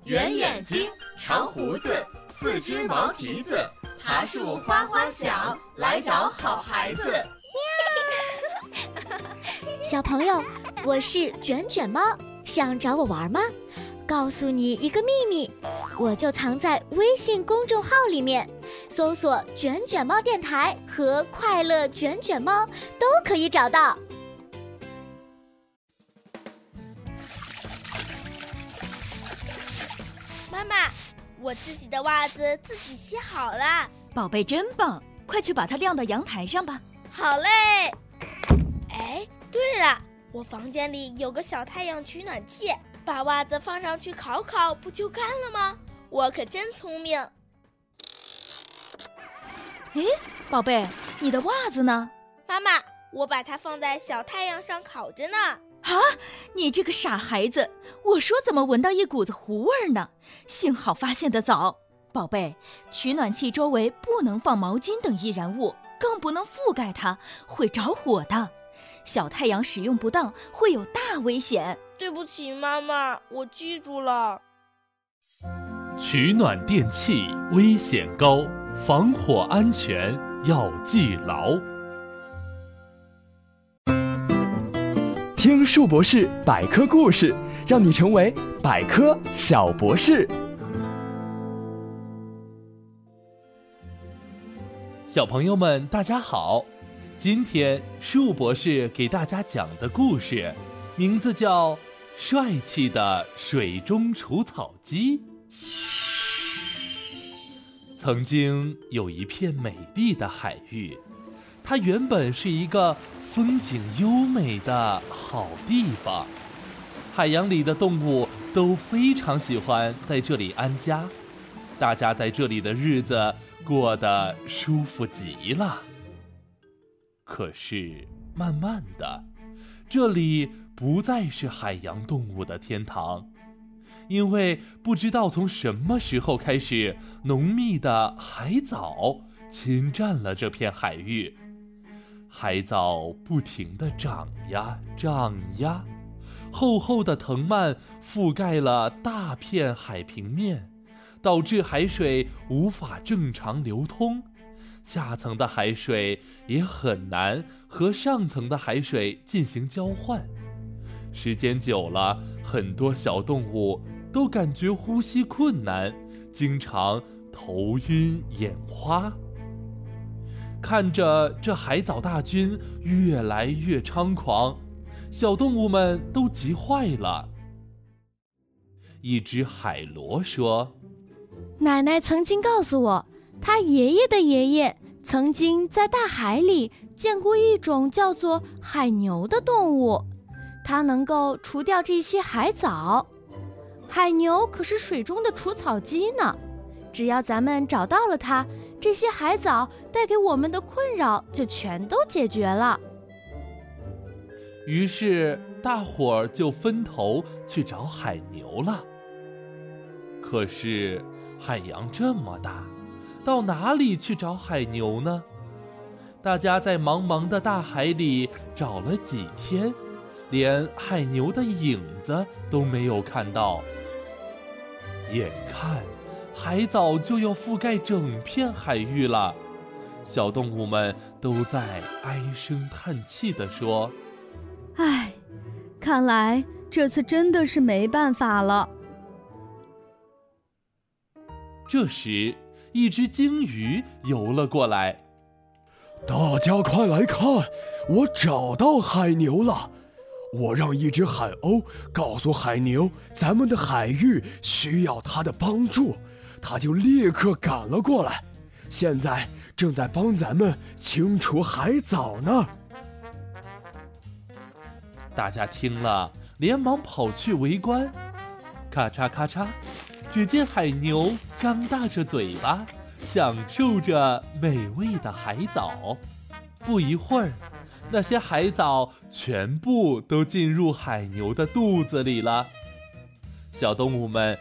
圆眼睛，长胡子，4只毛蹄子，爬树花花响，来找好孩子。 小朋友，我是卷卷猫，想找我玩吗？告诉你一个秘密，我就藏在微信公众号里面，搜索卷卷猫电台和快乐卷卷猫都可以找到。 妈妈，我自己的袜子自己洗好了。 宝贝真棒，快去把它晾到阳台上吧。 好嘞。哎，对了，我房间里有个小太阳取暖器，把袜子放上去烤烤，不就干了吗？我可真聪明。 哎，宝贝，你的袜子呢？ 妈妈，我把它放在小太阳上烤着呢。 啊，你这个傻孩子，我说怎么闻到一股子糊味呢？幸好发现得早。宝贝，取暖器周围不能放毛巾等易燃物，更不能覆盖它，会着火的。小太阳使用不当会有大危险。 对不起妈妈，我记住了。 取暖电器危险高，防火安全要记牢。 听树博士百科故事，让你成为百科小博士。 小朋友们大家好，今天树博士给大家讲的故事名字叫《帅气的水中除草机》。曾经有一片美丽的海域，它原本是一个风景优美的好地方，海洋里的动物都非常喜欢在这里安家，大家在这里的日子过得舒服极了。可是慢慢的，这里不再是海洋动物的天堂，因为不知道从什么时候开始，浓密的海藻侵占了这片海域。海藻不停地长呀长呀，厚厚的藤蔓覆盖了大片海平面，导致海水无法正常流通，下层的海水也很难和上层的海水进行交换。时间久了，很多小动物都感觉呼吸困难，经常头晕眼花。看着这海藻大军越来越猖狂，小动物们都急坏了。一只海螺说： 奶奶曾经告诉我，她爷爷的爷爷曾经在大海里见过一种叫做海牛的动物，它能够除掉这些海藻。海牛可是水中的除草机呢，只要咱们找到了它，这些海藻带给我们的困扰就全都解决了。 于是大伙儿就分头去找海牛了。可是海洋这么大，到哪里去找海牛呢？大家在茫茫的大海里找了几天，连海牛的影子都没有看到。眼看海藻就要覆盖整片海域了，小动物们都在唉声叹气地说： 唉，看来这次真的是没办法了。 这时一只鲸鱼游了过来。 大家快来看，我找到海牛了。我让一只海鸥告诉海牛，咱们的海域需要它的帮助，它就立刻赶了过来，现在正在帮咱们清除海藻呢。 大家听了，连忙跑去围观。咔嚓咔嚓，只见海牛张大着嘴巴，享受着美味的海藻。不一会儿，那些海藻全部都进入海牛的肚子里了。小动物们